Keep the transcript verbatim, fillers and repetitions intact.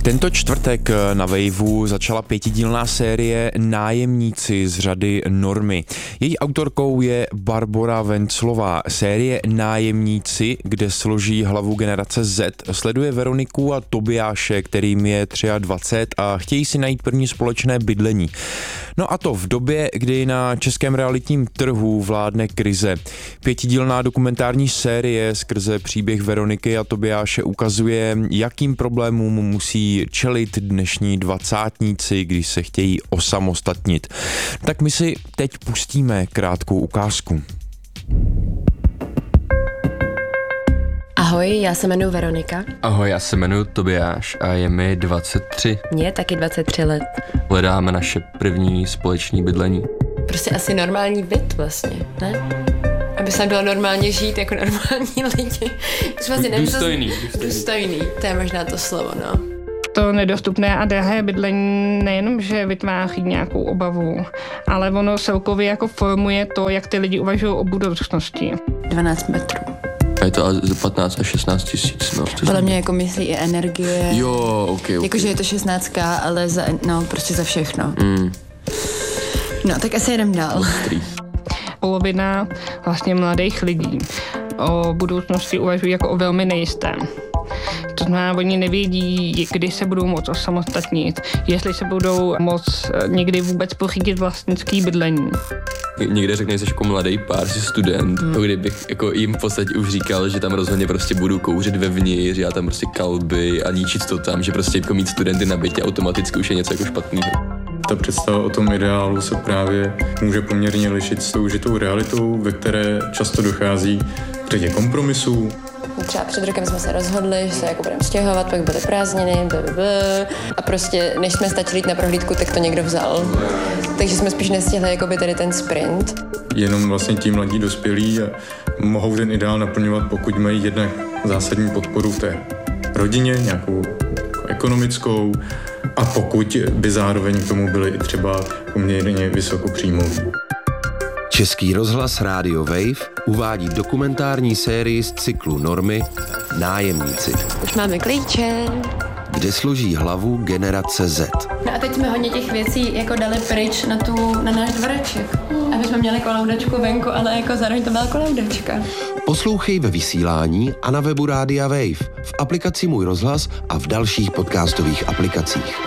Tento čtvrtek na Waveu začala pětidílná série Nájemníci z řady Normy. Její autorkou je Barbora Venclová. Série Nájemníci, kde složí hlavu generace Z, sleduje Veroniku a Tobiáše, kterým je dvacet tři a chtějí si najít první společné bydlení. No a to v době, kdy na českém realitním trhu vládne krize. Pětidílná dokumentární série skrze příběh Veroniky a Tobiáše ukazuje, jakým problémům musí čelit dnešní dvacátníci, když se chtějí osamostatnit. Tak my si teď pustíme krátkou ukázku. Ahoj, já se jmenuji Veronika. Ahoj, já se jmenuji Tobiáš a je mi dvacet tři. Mně je taky dvacet tři let. Hledáme naše první společné bydlení. Prostě asi normální byt vlastně, ne? Aby se bylo normálně žít jako normální lidi. Vlastně nevím, důstojný, to... důstojný. Důstojný, to je možná to slovo, no. To nedostupné a drahé bydlení nejenom, že vytváří nějakou obavu, ale ono celkově jako formuje to, jak ty lidi uvažují o budoucnosti. dvanáct metrů. A je to za patnáct až šestnáct tisíc, no. Podle mě jako myslí i energie. Jo, ok, ok. Jakože je to šestnáctka, ale za, no, prostě za všechno. Mm. No, tak asi jedem dál. Ostrý. Polovina vlastně mladých lidí o budoucnosti uvažují jako o velmi nejistém. To znamená, oni nevědí, kdy se budou moct osamostatnit, jestli se budou moct někdy vůbec pořídit vlastnický bydlení. Někde řekne, že jsi jako mladý pár, jsi student, hmm. kdybych jako jim v podstatě už říkal, že tam rozhodně prostě budu kouřit vevnitř, já tam prostě kalby a ničit to tam, že prostě jako mít studenty na bytě automaticky už je něco jako špatného. Ta představa o tom ideálu se právě může poměrně lišit s tou žitou realitou, ve které často dochází k řadě kompromisů. Třeba před rokem jsme se rozhodli, že se jako budeme stěhovat, pak byly prázdniny, blablabla, a prostě než jsme stačili jít na prohlídku, tak to někdo vzal. Takže jsme spíš nestihli jakoby tady ten sprint. Jenom vlastně ti mladí dospělí mohou ten ideál naplňovat, pokud mají jednak zásadní podporu v té rodině, nějakou ekonomickou, a pokud by zároveň k tomu byly i třeba poměrně vysokopříjmoví. Český rozhlas Rádio Wave uvádí dokumentární sérii z cyklu Normy Nájemníci. Už máme klíče. Kde složí hlavu generace Z. No a teď jsme hodně těch věcí jako dali pryč na, tu, na náš dvoreček. Aby jsme měli koloudačku venku, ale jako zároveň to byla koloudačka. Poslouchej ve vysílání a na webu Rádia Wave, v aplikaci Můj rozhlas a v dalších podcastových aplikacích.